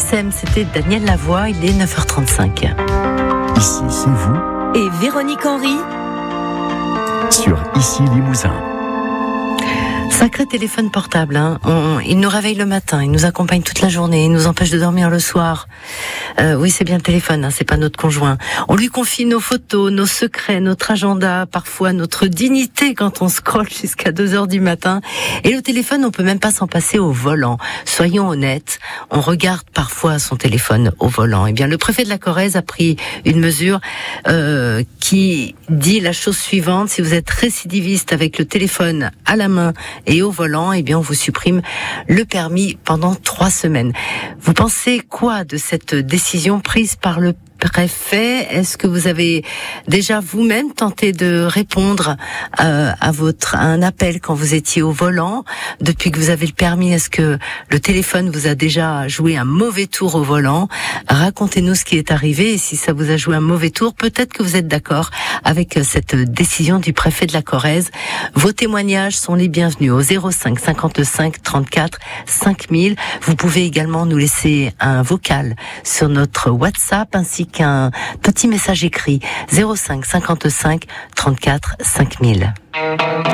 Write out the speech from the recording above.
GSM, c'était Daniel Lavoie, il est 9h35. Ici, c'est vous. Et Véronique Henry Sur Ici Limousin. Sacré téléphone portable, hein. Il nous réveille le matin, il nous accompagne toute la journée, il nous empêche de dormir le soir. Oui, c'est bien le téléphone, hein, c'est pas notre conjoint. On lui confie nos photos, nos secrets, notre agenda, parfois notre dignité quand on scrolle jusqu'à 2h du matin. Et le téléphone, on peut même pas s'en passer au volant. Soyons honnêtes, on regarde parfois son téléphone au volant. Eh bien, le préfet de la Corrèze a pris une mesure qui dit la chose suivante: si vous êtes récidiviste avec le téléphone à la main et au volant, eh bien, on vous supprime le permis pendant 3 semaines. Vous pensez quoi de cette décision prise par le préfet? Est-ce que vous avez déjà vous-même tenté de répondre à un appel quand vous étiez au volant? Depuis que vous avez le permis, est-ce que le téléphone vous a déjà joué un mauvais tour au volant? Racontez-nous ce qui est arrivé, et si ça vous a joué un mauvais tour, peut-être que vous êtes d'accord avec cette décision du préfet de la Corrèze. Vos témoignages sont les bienvenus au 05 55 34 5000. Vous pouvez également nous laisser un vocal sur notre WhatsApp ainsi qu'un petit message écrit 05 55 34 5000.